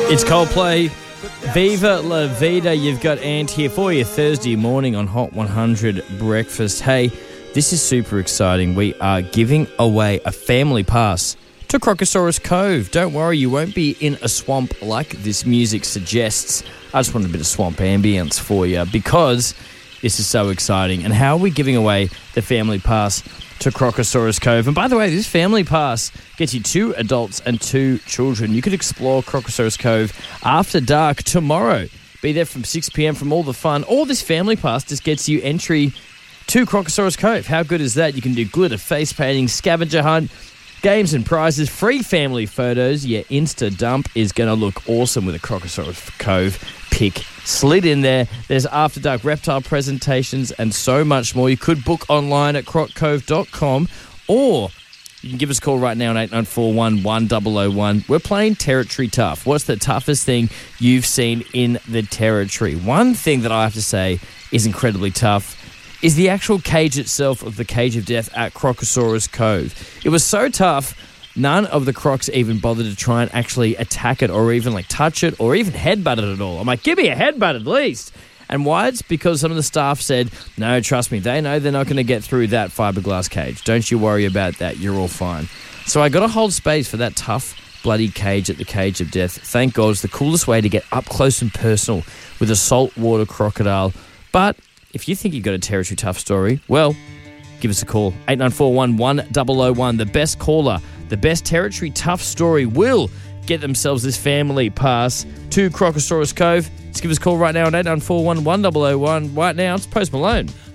It's Coldplay. Viva La Vida. You've got Ant here for you Thursday morning on Hot 100 Breakfast. Hey, this is super exciting. We are giving away a family pass to Crocosaurus Cove. Don't worry, you won't be in a swamp like this music suggests. I just wanted a bit of swamp ambience for you because this is so exciting. And how are we giving away the family pass to Crocosaurus Cove? And by the way, this family pass gets you 2 adults and 2 children. You could explore Crocosaurus Cove after dark tomorrow. Be there from 6 p.m. from all the fun. Or this family pass just gets you entry to Crocosaurus Cove. How good is that? You can do glitter face painting, scavenger hunt, games and prizes, free family photos. Your Insta dump is going to look awesome with a Crocosaurus Cove pic slid in there. There's after dark reptile presentations and so much more. You could book online at croccove.com, or you can give us a call right now on 8941 1001. We're playing Territory Tough. What's the toughest thing you've seen in the Territory? One thing that I have to say is incredibly tough is the actual cage itself of the Cage of Death at Crocosaurus Cove. It was so tough, none of the crocs even bothered to try and actually attack it or even touch it or even headbutt it at all. I'm like, give me a headbutt at least. And why? It's because some of the staff said, no, trust me, they know they're not going to get through that fiberglass cage. Don't you worry about that. You're all fine. So I got to hold space for that tough, bloody cage at the Cage of Death. Thank God, it's the coolest way to get up close and personal with a saltwater crocodile. But if you think you've got a Territory Tough story, well, give us a call. 8941 1001. The best caller, the best Territory Tough story will get themselves this family pass to Crocosaurus Cove. Just give us a call right now on 8941 1001. Right now, it's Post Malone.